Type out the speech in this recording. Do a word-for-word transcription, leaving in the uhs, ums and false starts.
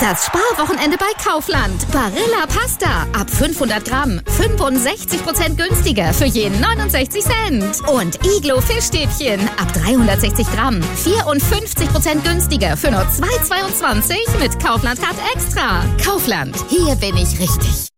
Das Sparwochenende bei Kaufland. Barilla Pasta ab fünfhundert Gramm. fünfundsechzig Prozent günstiger für je neunundsechzig Cent. Und Iglo Fischstäbchen ab dreihundertsechzig Gramm. vierundfünfzig Prozent günstiger für nur zwei Euro zweiundzwanzig mit Kaufland Card Extra. Kaufland. Hier bin ich richtig.